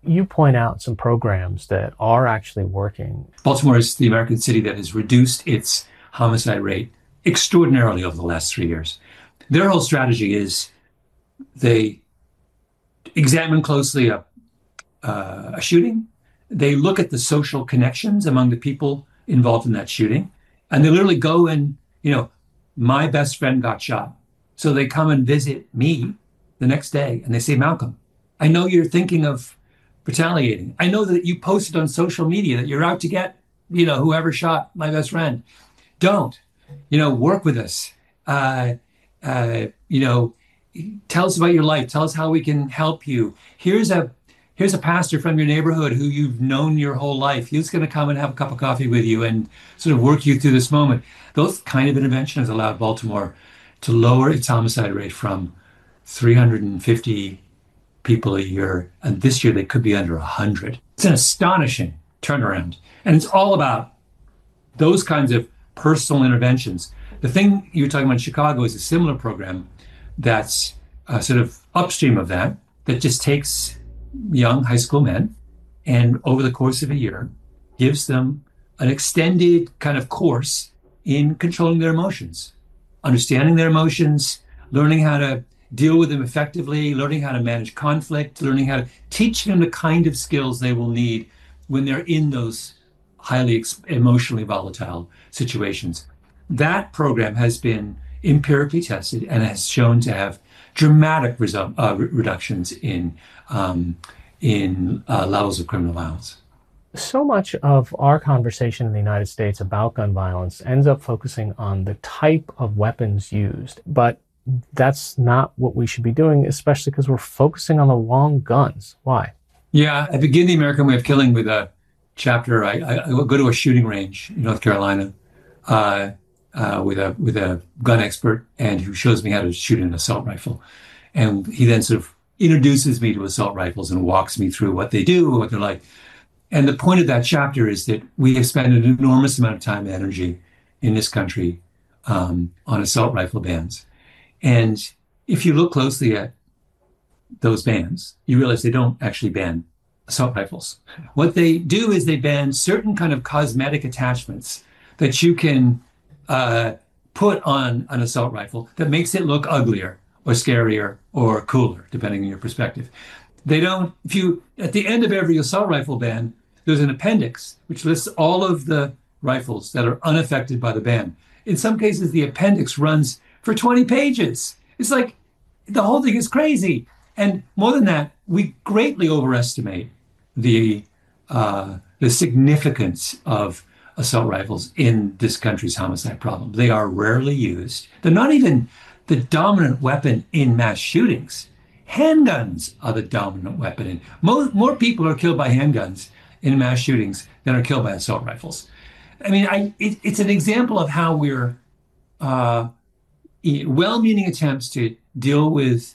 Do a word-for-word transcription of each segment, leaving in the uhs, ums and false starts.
You point out some programs that are actually working. Baltimore is the American city that has reduced its homicide rate extraordinarily over the last three years. Their whole strategy is they examine closely a, uh, a shooting. They look at the social connections among the people involved in that shooting. And they literally go and, you know, my best friend got shot. So they come and visit me the next day and they say, Malcolm, I know you're thinking of retaliating. I know that you posted on social media that you're out to get, you know, whoever shot my best friend. Don't, you know, work with us. Uh, uh, you know, tell us about your life. Tell us how we can help you. Here's a here's a pastor from your neighborhood who you've known your whole life. He's going to come and have a cup of coffee with you and sort of work you through this moment. Those kind of interventions allowed Baltimore to lower its homicide rate from three hundred fifty people a year, and this year they could be under one hundred. It's an astonishing turnaround. And it's all about those kinds of personal interventions. The thing you were talking about in Chicago is a similar program that's uh, sort of upstream of that, that just takes young high school men and over the course of a year gives them an extended kind of course in controlling their emotions, understanding their emotions, learning how to deal with them effectively, learning how to manage conflict, learning how to teach them the kind of skills they will need when they're in those highly ex- emotionally volatile situations. That program has been empirically tested and has shown to have dramatic resu- uh, re- reductions in um, in uh, levels of criminal violence. So much of our conversation in the United States about gun violence ends up focusing on the type of weapons used, but that's not what we should be doing, especially because we're focusing on the wrong guns. Why? Yeah, I begin the American Way of Killing with a chapter. I, I, I go to a shooting range in North Carolina uh, uh, with a with a gun expert, and who shows me how to shoot an assault rifle. And he then sort of introduces me to assault rifles and walks me through what they do, what they're like. And the point of that chapter is that we have spent an enormous amount of time and energy in this country um, on assault rifle bans. And if you look closely at those bans, you realize they don't actually ban assault rifles. What they do is they ban certain kind of cosmetic attachments that you can uh, put on an assault rifle that makes it look uglier or scarier or cooler, depending on your perspective. They don't, if you, at the end of every assault rifle ban, there's an appendix which lists all of the rifles that are unaffected by the ban. In some cases, the appendix runs for twenty pages. It's like the whole thing is crazy. And more than that, we greatly overestimate the uh, the significance of assault rifles in this country's homicide problem. They are rarely used. They're not even the dominant weapon in mass shootings. Handguns are the dominant weapon. In more, more people are killed by handguns in mass shootings than are killed by assault rifles. I mean, I, it, it's an example of how we're uh, well-meaning attempts to deal with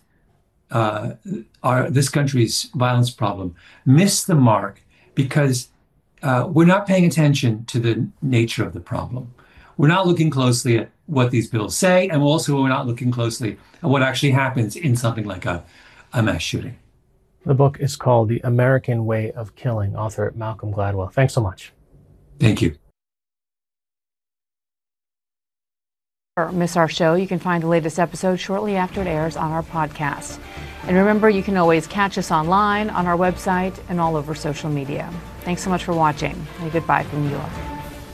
uh, our this country's violence problem miss the mark because uh, we're not paying attention to the nature of the problem. We're not looking closely at what these bills say, and also we're not looking closely at what actually happens in something like a, a mass shooting. The book is called The American Way of Killing, author Malcolm Gladwell. Thanks so much. Thank you. Or miss our show, you can find the latest episode shortly after it airs on our podcast. And remember, you can always catch us online, on our website, and all over social media. Thanks so much for watching, and goodbye from New York.